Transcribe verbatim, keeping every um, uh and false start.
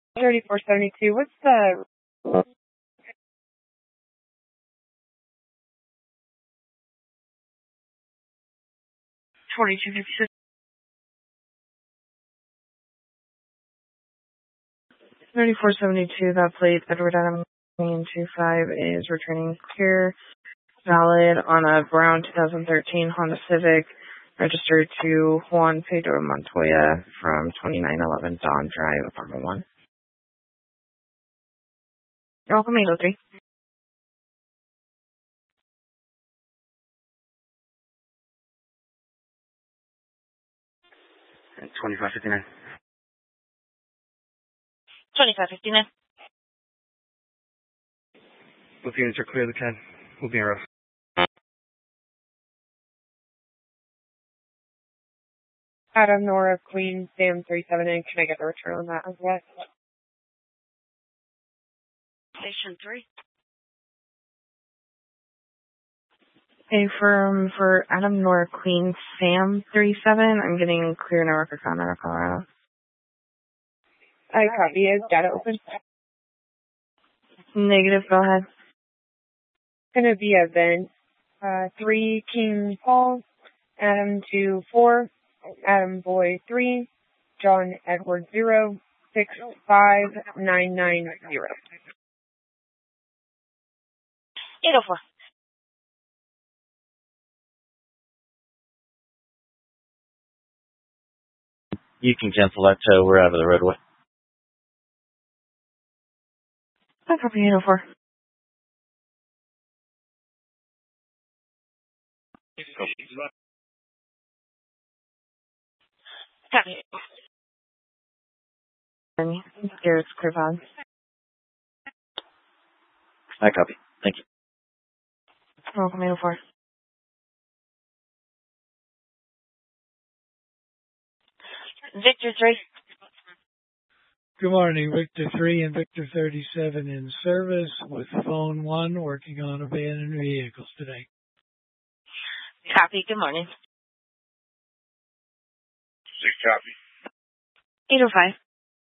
thirty-four seventy-two. What's the twenty-two fifty-six? thirty-four seventy-two, that plate, Edward Adam two five is returning clear, valid on a brown twenty thirteen Honda Civic, registered to Juan Pedro Montoya from twenty-nine eleven Dawn Drive, apartment one. You're welcome, eight oh three. twenty-five fifty-nine. twenty-five fifty-nine. Both units are clear, the C A D. We'll be in row. Adam, Nora, Queen, Sam three seven eight. Can I get the return on that as well? Station three. Okay, for, for Adam, Nora, Queen, Sam three seven, I'm getting clear Newark, Colorado, Colorado. I copy. Is data open? Negative, go ahead. It's going to be event uh, three, King Paul, Adam two four, Adam Boy three, John Edward zero, six five nine nine zero. eight oh four. You can cancel that tow. We're out of the roadway. I copy eight oh four. Copy. Here's Clearpod. I copy. Thank you. Welcome, eight oh four. Victor three. Good morning, Victor three and Victor thirty-seven in service with Phone one working on abandoned vehicles today. Copy, good morning. Six copy. eight oh five.